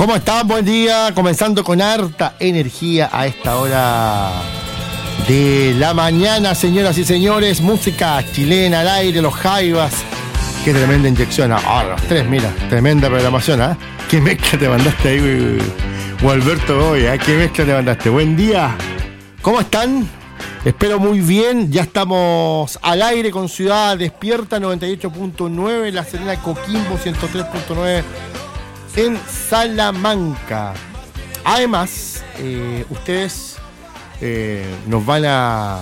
¿Cómo están? Buen día, comenzando con harta energía a esta hora de la mañana, señoras y señores. Música chilena al aire, los Jaivas. Qué tremenda inyección. Los tres, mira, tremenda programación, ¿ah? Qué mezcla te mandaste ahí, Gualberto Goy, ¿eh? Qué mezcla te mandaste. Buen día. ¿Cómo están? Espero muy bien. Ya estamos al aire con Ciudad Despierta 98.9, La Serena, Coquimbo 103.9 en Salamanca. Además, ustedes nos van a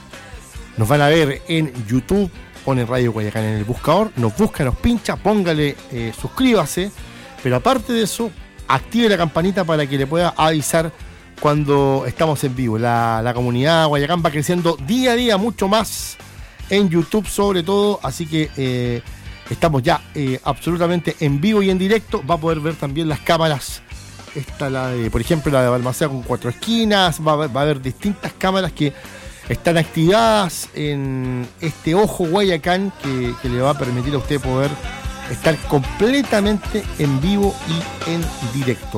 ver en YouTube. Ponen Radio Guayacán en el buscador, nos busca, nos pincha, póngale, suscríbase, pero aparte de eso, active la campanita para que le pueda avisar cuando estamos en vivo. La comunidad Guayacán va creciendo día a día, mucho más en YouTube sobre todo, así que estamos ya absolutamente en vivo y en directo. Va a poder ver también las cámaras. Esta, por ejemplo, la de Balmaceda con 4 esquinas, va a haber distintas cámaras que están activadas en este ojo Guayacán que le va a permitir a usted poder estar completamente en vivo y en directo.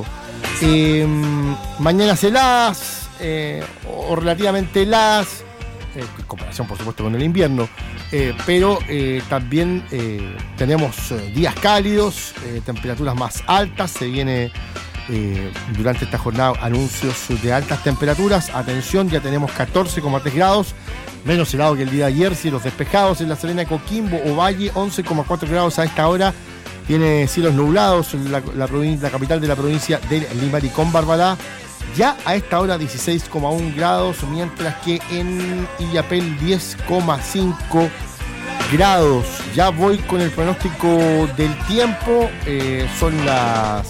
Mañanas heladas o relativamente heladas, en comparación por supuesto con el invierno, pero también tenemos días cálidos, temperaturas más altas. Se viene durante esta jornada anuncios de altas temperaturas. Atención, ya tenemos 14,3 grados, menos helado que el día de ayer, cielos despejados en La Serena, Coquimbo, Ovalle, 11,4 grados a esta hora. Tiene cielos nublados en la capital de la provincia de Limarí con Barbalá. Ya a esta hora 16,1 grados, mientras que en Illapel 10,5 grados. Ya voy con el pronóstico del tiempo. Son las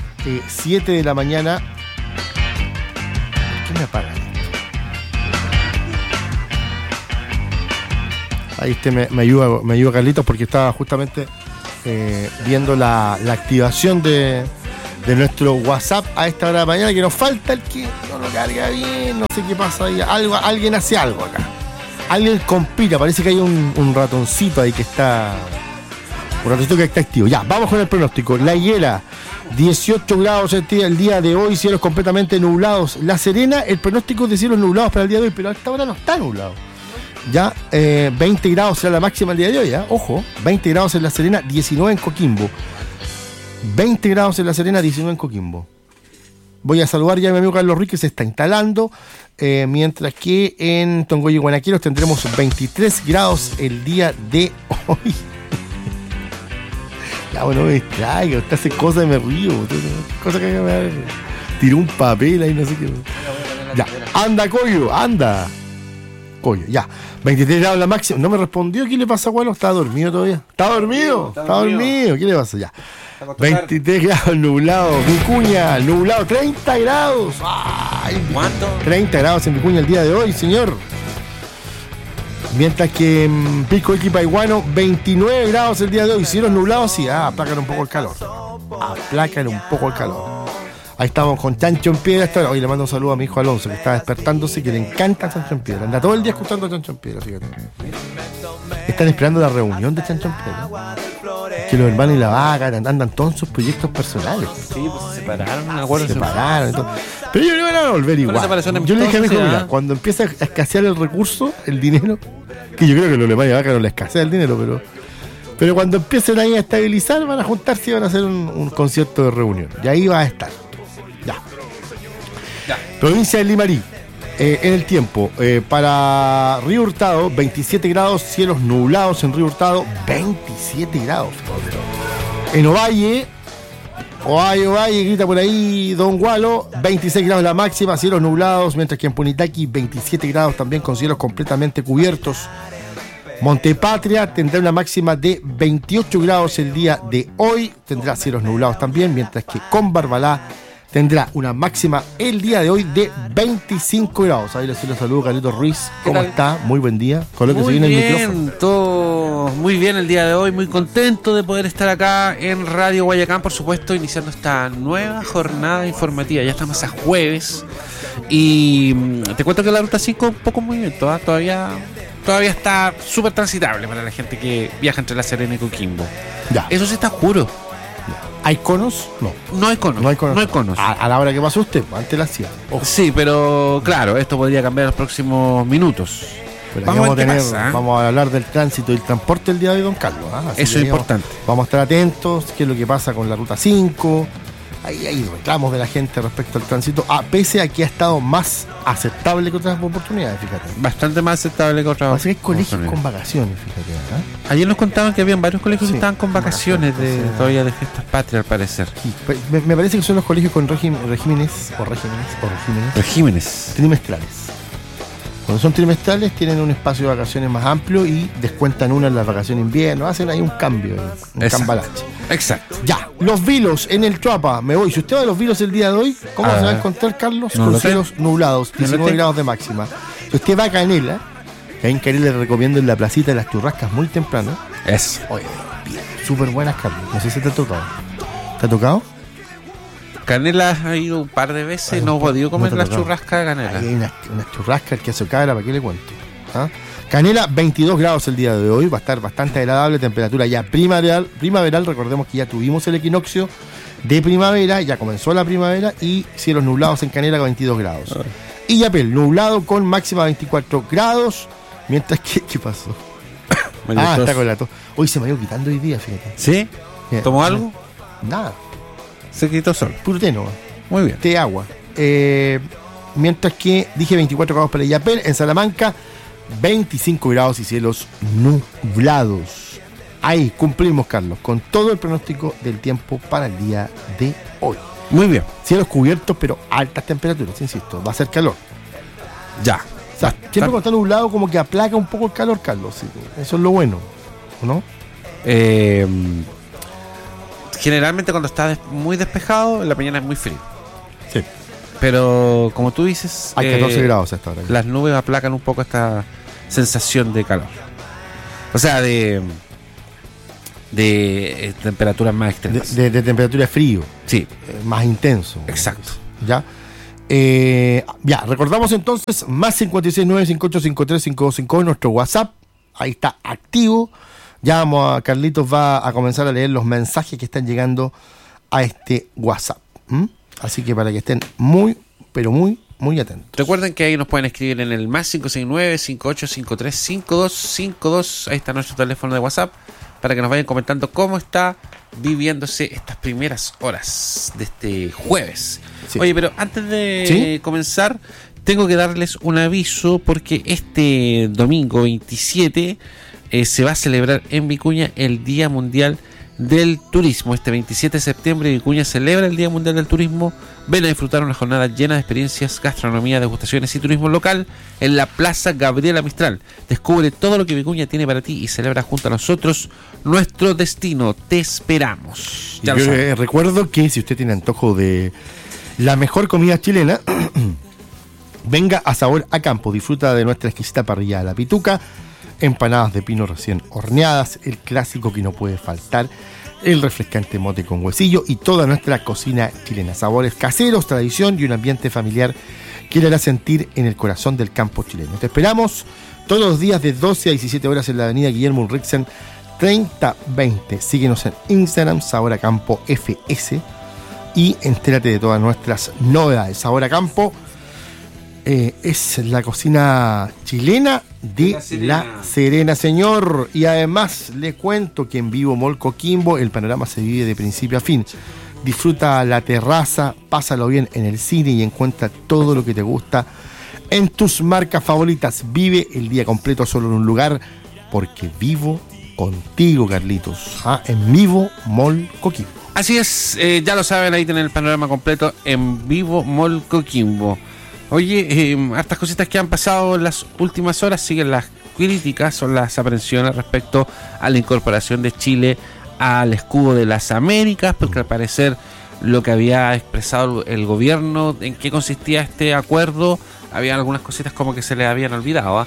7 de la mañana. ¿Por qué me apagan esto? Ahí me ayuda Carlitos, porque estaba justamente viendo la activación de nuestro WhatsApp a esta hora de la mañana, que nos falta el que no lo carga bien, no sé qué pasa ahí. Alguien hace algo acá. Alguien compila, parece que hay un ratoncito ahí que está. Un ratoncito que está activo. Ya, vamos con el pronóstico. La Higuera, 18 grados el día de hoy, cielos completamente nublados. La Serena, el pronóstico es de cielos nublados para el día de hoy, pero a esta hora no está nublado. Ya, 20 grados será la máxima el día de hoy, ¿eh? Ojo, 20 grados en La Serena, 19 en Coquimbo. 20 grados en La Serena, 19 en Coquimbo. Voy a saludar ya a mi amigo Carlos Ruiz, que se está instalando, mientras que en Tongoy y Guanaqueros tendremos 23 grados el día de hoy. Ya, bueno, me distraigo, usted hace cosas y me río. Cosa que me tiró un papel ahí, no sé qué. Ya, anda, Coyo, anda. Coyo, ya. 23 grados la máxima. No me respondió. ¿Qué le pasa, Gualo? ¿Está dormido todavía? ¿Está dormido? ¿Está dormido? ¿Qué le pasa? Ya. 23 grados nublado. Vicuña, nublado. 30 grados. Ay, ¿cuánto? 30 grados en Vicuña el día de hoy, señor. Mientras que en Pico Iquipaiguano, 29 grados el día de hoy. Cielos nublados y aplacan un poco el calor. Aplacan un poco el calor. Ahí estamos con Chancho en Piedra. Hoy le mando un saludo a mi hijo Alonso, que está despertándose, que le encanta Chancho en Piedra. Anda todo el día escuchando a Chancho en Piedra, fíjate. Están esperando la reunión de Chancho en Piedra. Que los hermanos y la vaca andan todos en sus proyectos personales. Sí, pues se separaron, me acuerdo. Se separaron. Pero yo le van a volver igual. Yo le dije a mi hijo, mira, cuando empieza a escasear el recurso, el dinero, que yo creo que los hermanos y la vaca no le escasea el dinero, pero cuando empiecen ahí a estabilizar, van a juntarse y van a hacer un concierto de reunión. Y ahí va a estar. Ya. Provincia de Limarí, en el tiempo, para Río Hurtado, 27 grados, cielos nublados en Río Hurtado, 27 grados. En Ovalle, grita por ahí Don Gualo, 26 grados la máxima, cielos nublados, mientras que en Punitaqui, 27 grados también con cielos completamente cubiertos. Montepatria tendrá una máxima de 28 grados el día de hoy, tendrá cielos nublados también, mientras que con Barbalá tendrá una máxima el día de hoy de 25 grados. Ahí les saludo, Carlitos Ruiz. ¿Cómo está? Muy buen día. Colóquese bien el micrófono. Todo muy bien el día de hoy. Muy contento de poder estar acá en Radio Guayacán, por supuesto, iniciando esta nueva jornada informativa. Ya estamos a jueves. Y te cuento que la ruta 5 un poco en movimiento, ¿eh? Todavía está súper transitable para la gente que viaja entre La Serena y Coquimbo. Ya. Eso sí está oscuro. ¿Hay conos? No. No hay conos. No hay conos. No hay conos. A la hora que pasó usted, antes de las 7. Sí, pero claro, esto podría cambiar en los próximos minutos. Pero Vamos a ver qué pasa, ¿eh? Vamos a hablar del tránsito y el transporte el día de hoy, don Carlos. Así eso es importante. Vamos a estar atentos, qué es lo que pasa con la ruta 5. Hay reclamos de la gente respecto al tránsito, pese a que ha estado más aceptable que otras oportunidades, fíjate. Bastante más aceptable que otras. Así que hay colegios con vacaciones, fíjate. Ayer nos contaban que habían varios colegios que estaban con vacaciones todavía de fiestas patrias, al parecer. Sí, me parece que son los colegios con regímenes trimestrales. Cuando son trimestrales tienen un espacio de vacaciones más amplio y descuentan una en las vacaciones de invierno. Hacen ahí un cambio, un cambalache. Exacto. Ya, los Vilos en el Chuapa. Me voy. Si usted va a los Vilos el día de hoy, ¿cómo se va a encontrar, Carlos? Con cielos nublados, 19 grados de máxima. Si usted va a Canela, que ahí en Canela le recomiendo en la placita de las churrascas muy temprano. Eso. Oye, súper buenas, Carlos. No sé si te ha tocado. ¿Te ha tocado? Canela ha ido un par de veces y no he podido comer las churrascas de Canela. Hay unas churrascas que hace cara, ¿para qué le cuento? Canela, 22 grados el día de hoy, va a estar bastante agradable, temperatura ya primaveral, recordemos que ya tuvimos el equinoccio de primavera, ya comenzó la primavera y cielos nublados en Canela con 22 grados. Y Yapel, nublado con máxima 24 grados, mientras que, ¿qué pasó? Está con la tos. Hoy se me ha ido quitando hoy día, fíjate. ¿Sí? ¿Tomó algo? Nada. Se quitó solo. Puro té, no. Muy bien. Té, agua. Mientras que dije 24 grados para Yapel, en Salamanca 25 grados y cielos nublados. Ahí cumplimos, Carlos, con todo el pronóstico del tiempo para el día de hoy. Muy bien. Cielos cubiertos, pero altas temperaturas, insisto. Va a ser calor. Ya. O sea, siempre cuando está nublado como que aplaca un poco el calor, Carlos. Sí, eso es lo bueno, ¿no? Generalmente cuando está muy despejado, en la mañana es muy frío. Sí. Pero como tú dices, hay 14 grados hasta ahora. Las nubes aplacan un poco esta sensación de calor. O sea, de temperaturas más extremas. De temperatura de frío. Sí. Más intenso. Exacto. ¿Ya? Recordamos entonces, más 569-5853-5252, nuestro WhatsApp. Ahí está activo. Ya Carlitos va a comenzar a leer los mensajes que están llegando a este WhatsApp. Así que para que estén muy, pero muy, muy atentos. Recuerden que ahí nos pueden escribir en el más 569-5853-5252. Ahí está nuestro teléfono de WhatsApp para que nos vayan comentando cómo está viviéndose estas primeras horas de este jueves. Sí. Oye, pero antes de comenzar, tengo que darles un aviso porque este domingo 27 se va a celebrar en Vicuña el Día Mundial del Turismo. Este 27 de septiembre Vicuña celebra el Día Mundial del Turismo. Ven a disfrutar una jornada llena de experiencias, gastronomía, degustaciones y turismo local en la Plaza Gabriela Mistral. Descubre todo lo que Vicuña tiene para ti y celebra junto a nosotros nuestro destino. Te esperamos. Yo recuerdo que si usted tiene antojo de la mejor comida chilena, venga a Sabor a Campo. Disfruta de nuestra exquisita parrilla a la pituca, empanadas de pino recién horneadas, el clásico que no puede faltar, el refrescante mote con huesillo y toda nuestra cocina chilena. Sabores caseros, tradición y un ambiente familiar que le hará sentir en el corazón del campo chileno. Te esperamos todos los días de 12 a 17 horas en la avenida Guillermo Ulrichsen 3020. Síguenos en Instagram, Sabor a Campo FS, y entérate de todas nuestras novedades. Sabor a Campo es la cocina chilena de La Serena, señor. Y además le cuento que en Vivo Mall Coquimbo el panorama se vive de principio a fin. Disfruta la terraza, pásalo bien en el cine y encuentra todo lo que te gusta en tus marcas favoritas. Vive el día completo solo en un lugar, porque vivo contigo, Carlitos. En Vivo Mall Coquimbo. Así es, ya lo saben, ahí tienen el panorama completo en Vivo Mall Coquimbo. Oye, hartas cositas que han pasado en las últimas horas. Siguen las críticas o las aprensiones respecto a la incorporación de Chile al escudo de las Américas, porque al parecer lo que había expresado el gobierno, en qué consistía este acuerdo, había algunas cositas como que se le habían olvidado.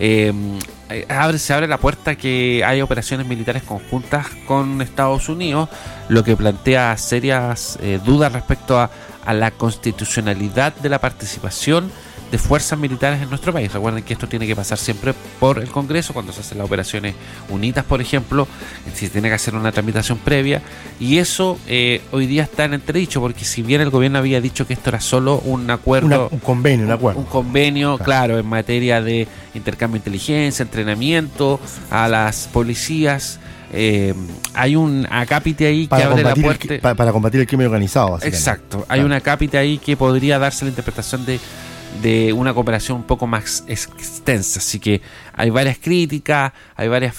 Se abre la puerta que haya operaciones militares conjuntas con Estados Unidos, lo que plantea serias dudas respecto a la constitucionalidad de la participación de fuerzas militares en nuestro país. Recuerden que esto tiene que pasar siempre por el Congreso, cuando se hacen las operaciones UNITAS, por ejemplo, si tiene que hacer una tramitación previa, y eso hoy día está en entredicho, porque si bien el gobierno había dicho que esto era solo un acuerdo, un convenio, un acuerdo. Un convenio, claro, en materia de intercambio de inteligencia, entrenamiento a las policías. Hay un acápite ahí que abre la puerta para combatir el crimen organizado. Exacto, hay un acápite ahí que podría darse la interpretación de una cooperación un poco más extensa. Así que hay varias críticas, hay varias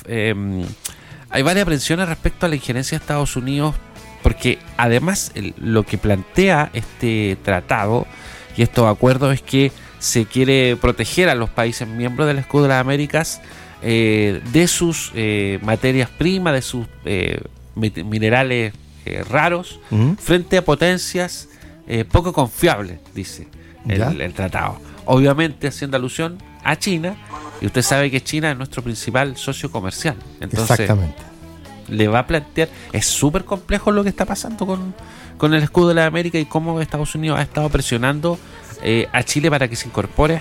aprensiones respecto a la injerencia de Estados Unidos, porque además lo que plantea este tratado y estos acuerdos es que se quiere proteger a los países miembros del Escudo de las Américas de sus materias primas, de sus minerales raros, frente a potencias poco confiables, dice el tratado. Obviamente haciendo alusión a China, y usted sabe que China es nuestro principal socio comercial. Entonces, exactamente. Le va a plantear, es súper complejo lo que está pasando con el Escudo de la América y cómo Estados Unidos ha estado presionando a Chile para que se incorpore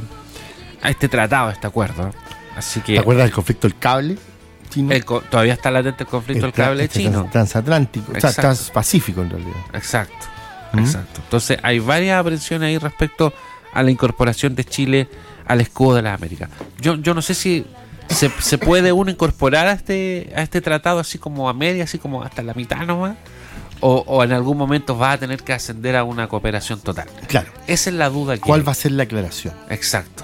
a este tratado, a este acuerdo. Así que, ¿te acuerdas del conflicto del cable chino? Todavía está latente el conflicto del cable chino. Transatlántico, o sea, transpacífico en realidad. Exacto. Entonces hay varias aprensiones ahí respecto a la incorporación de Chile al Escudo de las Américas. Yo no sé si se puede uno incorporar a este tratado así como a media, así como hasta la mitad nomás, o en algún momento va a tener que ascender a una cooperación total. Claro. Esa es la duda. ¿Cuál va a ser la aclaración? Exacto.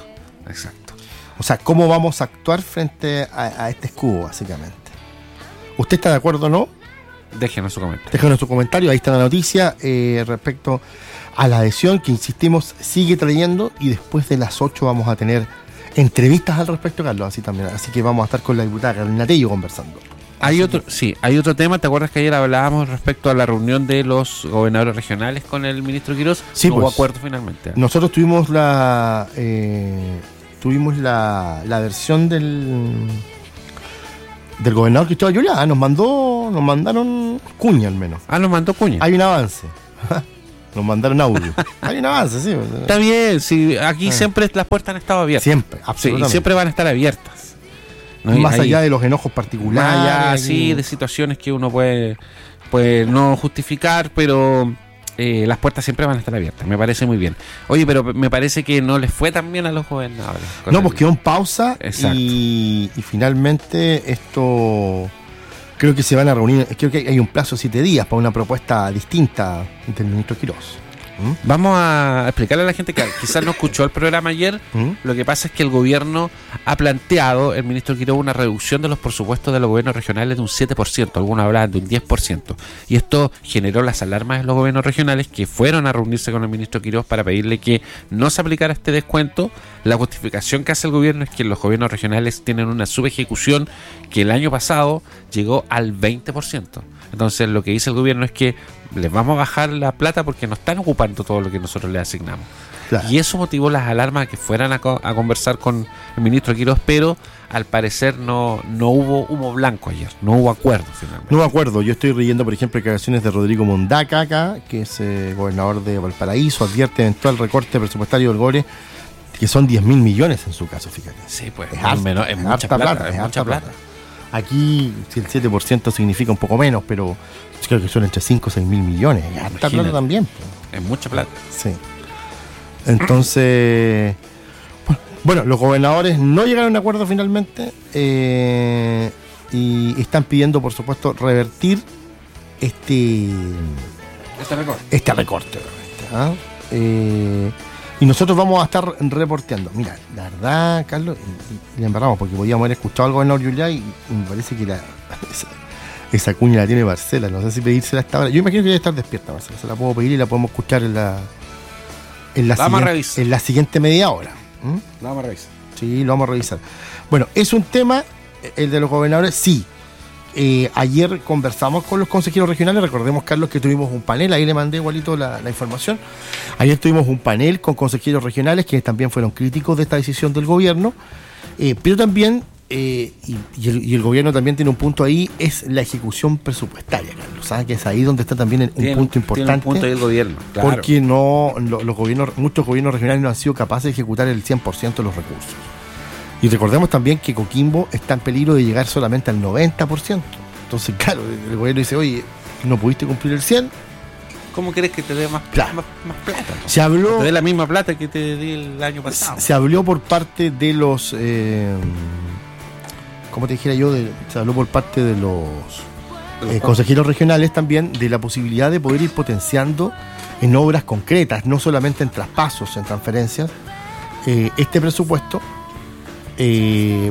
O sea, ¿cómo vamos a actuar frente a este escudo, básicamente? ¿Usted está de acuerdo o no? Déjenos su comentario. Déjenos su comentario, ahí está la noticia respecto a la adhesión, que insistimos, sigue trayendo, y después de las 8 vamos a tener entrevistas al respecto, Carlos, así que vamos a estar con la diputada Carolina Tello conversando. Hay otro tema. ¿Te acuerdas que ayer hablábamos respecto a la reunión de los gobernadores regionales con el ministro Quirós? Sí, no hubo pues, acuerdo finalmente. Nosotros tuvimos la versión del gobernador Cristóbal Llollá. Nos mandaron cuña al menos. Nos mandó cuña. Hay un avance. Nos mandaron audio. Hay un avance, sí. Está bien, sí, aquí siempre las puertas han estado abiertas. Siempre, absolutamente. Sí, y siempre van a estar abiertas. Más allá de los enojos particulares. Más allá, sí, de situaciones que uno puede no justificar, pero las puertas siempre van a estar abiertas. Me parece muy bien. Oye, pero me parece que no les fue tan bien a los gobernadores. No, pues quedó en pausa. Exacto. Y finalmente esto... Creo que se van a reunir, creo que hay un plazo de 7 días para una propuesta distinta del ministro Quirós. Vamos a explicarle a la gente que quizás no escuchó el programa ayer. Lo que pasa es que el gobierno ha planteado, el ministro Quirós, una reducción de los presupuestos de los gobiernos regionales de un 7%, algunos hablaban de un 10%, y esto generó las alarmas de los gobiernos regionales, que fueron a reunirse con el ministro Quirós para pedirle que no se aplicara este descuento. La justificación que hace el gobierno es que los gobiernos regionales tienen una subejecución que el año pasado llegó al 20%. Entonces lo que dice el gobierno es que les vamos a bajar la plata porque no están ocupando todo lo que nosotros les asignamos. Claro. Y eso motivó las alarmas a que fueran a conversar con el ministro Quirós, pero al parecer no hubo humo blanco ayer, no hubo acuerdo finalmente. No hubo acuerdo. Yo estoy leyendo, por ejemplo, declaraciones de Rodrigo Mondaca acá, que es gobernador de Valparaíso, advierte eventual recorte presupuestario del GORE, que son 10.000 millones en su caso, fíjate. Sí, pues es mucha plata. Aquí, si el 7% significa un poco menos, pero creo que son entre 5 o 6.000 millones. Es harta plata también. Es mucha plata. Sí. Entonces, bueno, los gobernadores no llegaron a un acuerdo finalmente y están pidiendo, por supuesto, revertir este recorte. Y nosotros vamos a estar reporteando. Mira, la verdad, Carlos, y le embarramos porque podíamos haber escuchado al gobernador Yulia y me parece que esa cuña la tiene Marcela. No sé si pedírsela a esta hora. Yo imagino que debe estar despierta, Marcela. Se la puedo pedir y la podemos escuchar en la siguiente media hora. Lo vamos a revisar. Sí, lo vamos a revisar. Bueno, es un tema, el de los gobernadores, sí. Ayer conversamos con los consejeros regionales. Recordemos, Carlos, que tuvimos un panel. Ahí le mandé igualito la información. Ayer tuvimos un panel con consejeros regionales que también fueron críticos de esta decisión del gobierno, pero también y el gobierno también tiene un punto ahí, es la ejecución presupuestaria, Carlos. ¿Sabes? Que es ahí donde está también un punto importante. Tiene un punto ahí el gobierno, claro. Porque muchos gobiernos regionales no han sido capaces de ejecutar el 100% de los recursos. Y recordemos también que Coquimbo está en peligro de llegar solamente al 90%. Entonces, claro, el gobierno dice, oye, no pudiste cumplir el 100%. ¿Cómo querés que te dé más plata? ¿No? Se habló, te dé la misma plata que te di el año pasado. Se habló por parte de los... como te dijera yo, se habló por parte de los consejeros regionales también de la posibilidad de poder ir potenciando en obras concretas, no solamente en traspasos, en transferencias, este presupuesto y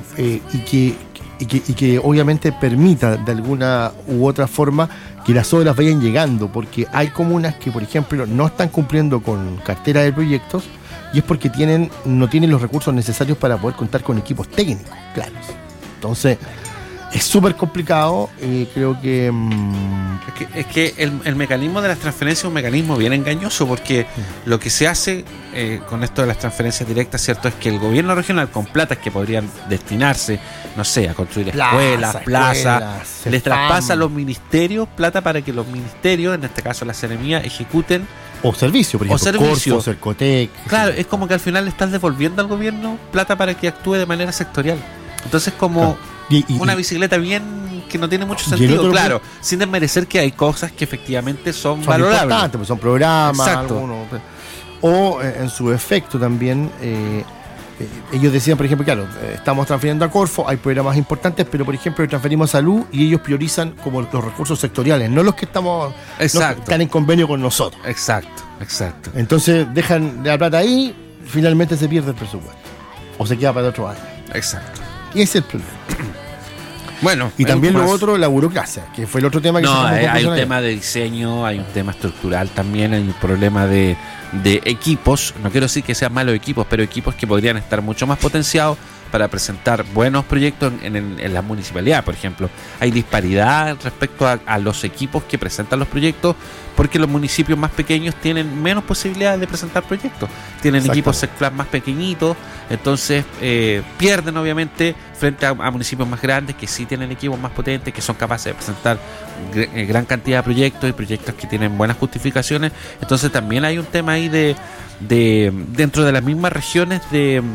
que obviamente permita de alguna u otra forma que las obras vayan llegando, porque hay comunas que, por ejemplo, no están cumpliendo con cartera de proyectos y es porque no tienen los recursos necesarios para poder contar con equipos técnicos, claro. Entonces, es súper complicado. Creo que... Es que el mecanismo de las transferencias es un mecanismo bien engañoso, porque lo que se hace con esto de las transferencias directas, ¿cierto? Es que el gobierno regional, con platas que podrían destinarse, no sé, a construir escuelas, plazas, les traspasa a los ministerios plata para que los ministerios, en este caso la Seremía, ejecuten. O servicio, por ejemplo, Corfo, Cercotec. Claro, es como que al final le estás devolviendo al gobierno plata para que actúe de manera sectorial. Entonces, como una bicicleta bien que no tiene mucho sentido, claro, sin desmerecer que hay cosas que efectivamente son valorables. Importantes, pues son programas, algunos, o en su efecto también, ellos decían, por ejemplo, claro, estamos transfiriendo a Corfo, hay programas importantes, pero por ejemplo transferimos a salud y ellos priorizan como los recursos sectoriales, no los que están en convenio con nosotros. Exacto. Entonces dejan la plata ahí, finalmente se pierde el presupuesto o se queda para otro año. Exacto. Y ese es el problema. Bueno, y también lo otro, la burocracia, que fue el otro tema que hay un tema de diseño, hay un tema estructural también, hay un problema de equipos. No quiero decir que sean malos equipos, pero equipos que podrían estar mucho más potenciados para presentar buenos proyectos en la municipalidad. Por ejemplo, hay disparidad respecto a los equipos que presentan los proyectos, porque los municipios más pequeños tienen menos posibilidades de presentar proyectos, tienen equipos SECFLAP más pequeñitos, entonces pierden obviamente frente a municipios más grandes que sí tienen equipos más potentes, que son capaces de presentar gran cantidad de proyectos y proyectos que tienen buenas justificaciones. Entonces también hay un tema ahí de dentro de las mismas regiones de